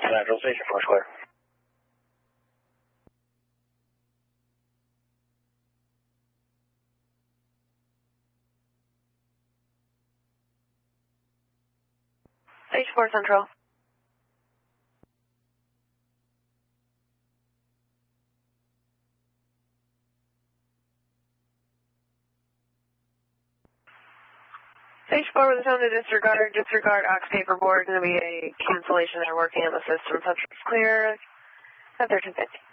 Central Station 4 Square. Station 4 Central. Stage 4 with a tone to disregard aux paperboard. Going to be a cancellation. They're working on the system. Central's clear at 1350.